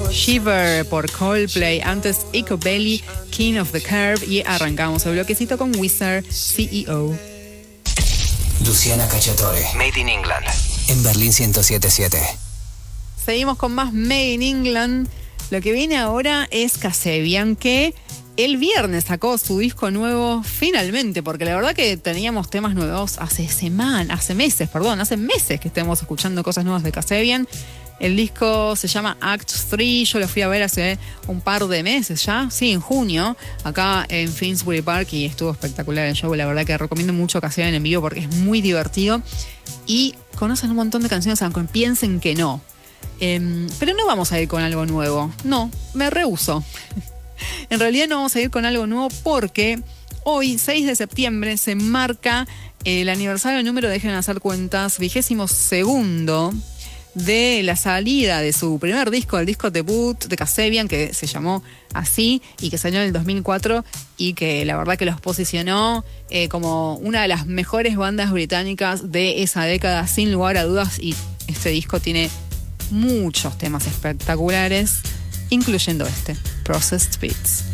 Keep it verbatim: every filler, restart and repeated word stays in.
Shiver por Coldplay, antes Echo Belly, King of the Curve, y arrancamos el bloquecito con Wizard, C E O. Luciana Cacciatore, Made in England, en Berlín ciento siete punto siete. Seguimos con más Made in England. Lo que viene ahora es Kasabian, que el viernes sacó su disco nuevo finalmente, porque la verdad que teníamos temas nuevos hace semanas, hace meses, perdón, hace meses que estamos escuchando cosas nuevas de Kasabian. El disco se llama Act tres, yo lo fui a ver hace un par de meses ya, sí, en junio, acá en Finsbury Park, y estuvo espectacular el show. La verdad que recomiendo mucho Kasabian en vivo porque es muy divertido y conocen un montón de canciones, aunque piensen que no. Eh, pero no vamos a ir con algo nuevo, no, me rehúso. En realidad no vamos a ir con algo nuevo porque hoy, seis de septiembre, se marca el aniversario número, dejen hacer cuentas, vigésimo segundo de la salida de su primer disco, el disco debut de Kasabian, que se llamó así y que salió en el dos mil cuatro y que la verdad que los posicionó eh, como una de las mejores bandas británicas de esa década, sin lugar a dudas, y este disco tiene muchos temas espectaculares, incluyendo este, Processed Beats.